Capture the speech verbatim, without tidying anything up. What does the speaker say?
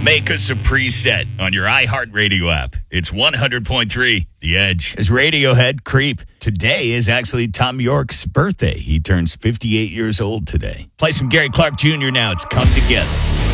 Make us a preset on your iHeartRadio app. It's one hundred point three The Edge. As Radiohead Creep. Today is actually Tom York's birthday. He turns fifty-eight years old today. Play some Gary Clark Junior now. It's Come Together.